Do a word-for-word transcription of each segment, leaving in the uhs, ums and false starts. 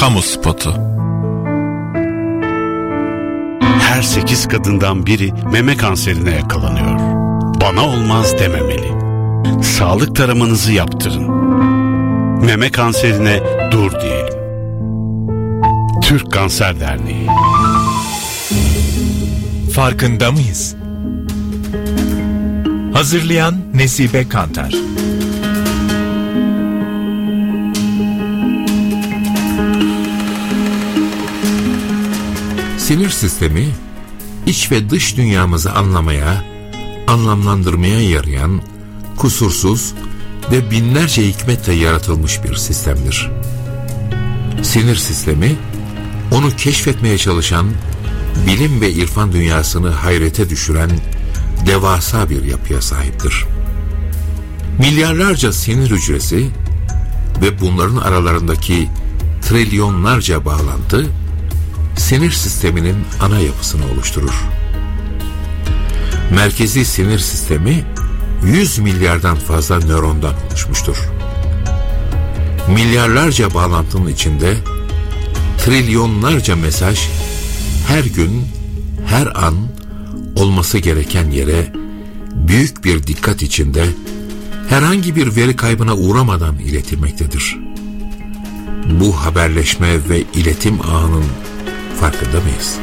Kamu spotu. Her sekiz kadından biri meme kanserine yakalanıyor. Bana olmaz dememeli. Sağlık taramanızı yaptırın. Meme kanserine dur diyelim. Türk Kanser Derneği. Farkında mıyız? Hazırlayan Nesibe Kantar. Sinir sistemi, iç ve dış dünyamızı anlamaya, anlamlandırmaya yarayan, kusursuz ve binlerce hikmetle yaratılmış bir sistemdir. Sinir sistemi, onu keşfetmeye çalışan, bilim ve irfan dünyasını hayrete düşüren devasa bir yapıya sahiptir. Milyarlarca sinir hücresi ve bunların aralarındaki trilyonlarca bağlantı, sinir sisteminin ana yapısını oluşturur. Merkezi sinir sistemi yüz milyardan fazla nörondan oluşmuştur. Milyarlarca bağlantının içinde trilyonlarca mesaj her gün, her an olması gereken yere büyük bir dikkat içinde herhangi bir veri kaybına uğramadan iletilmektedir. Bu haberleşme ve iletim ağının farkında mıyız?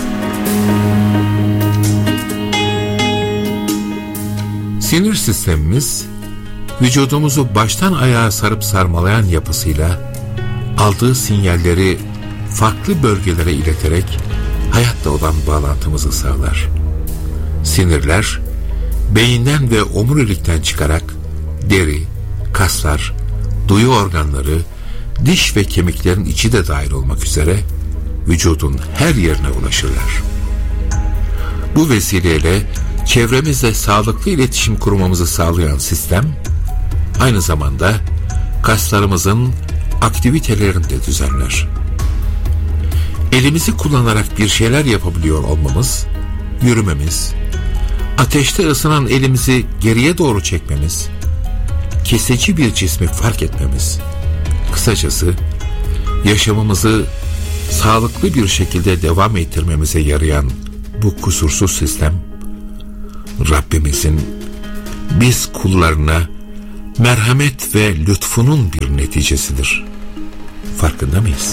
Sinir sistemimiz, vücudumuzu baştan ayağa sarıp sarmalayan yapısıyla aldığı sinyalleri farklı bölgelere ileterek hayatta olan bağlantımızı sağlar. Sinirler, beyinden ve omurilikten çıkarak deri, kaslar, duyu organları, diş ve kemiklerin içi de dahil olmak üzere vücudun her yerine ulaşırlar. Bu vesileyle çevremizle sağlıklı iletişim kurmamızı sağlayan sistem, aynı zamanda kaslarımızın aktivitelerini de düzenler. Elimizi kullanarak bir şeyler yapabiliyor olmamız, yürümemiz, ateşte ısınan elimizi geriye doğru çekmemiz, kesici bir cismi fark etmemiz, kısacası yaşamımızı sağlıklı bir şekilde devam ettirmemize yarayan bu kusursuz sistem, Rabbimizin biz kullarına merhamet ve lütfunun bir neticesidir. Farkında mıyız?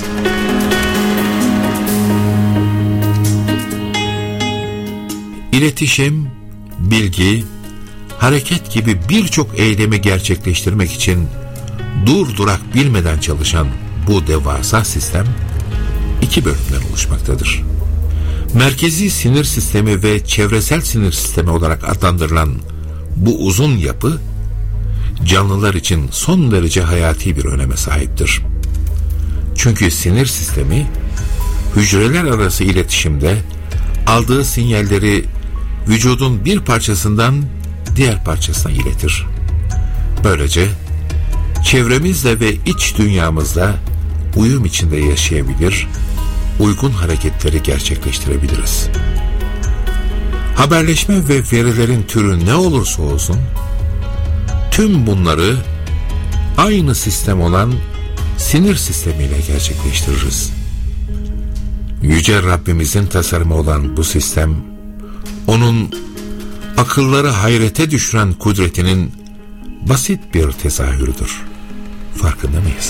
İletişim, bilgi, hareket gibi birçok eylemi gerçekleştirmek için dur durak bilmeden çalışan bu devasa sistem iki bölümden oluşmaktadır. Merkezi sinir sistemi ve çevresel sinir sistemi olarak adlandırılan bu uzun yapı, canlılar için son derece hayati bir öneme sahiptir. Çünkü sinir sistemi, hücreler arası iletişimde aldığı sinyalleri vücudun bir parçasından diğer parçasına iletir. Böylece çevremizle ve iç dünyamızla uyum içinde yaşayabilir, uygun hareketleri gerçekleştirebiliriz. Haberleşme ve verilerin türü ne olursa olsun, tüm bunları aynı sistem olan sinir sistemiyle gerçekleştiririz. Yüce Rabbimizin tasarımı olan bu sistem, onun akılları hayrete düşüren kudretinin basit bir tezahürüdür. Farkında mıyız?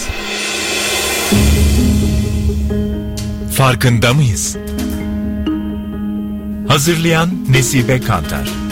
Farkında mıyız? Hazırlayan Nesibe Kantar.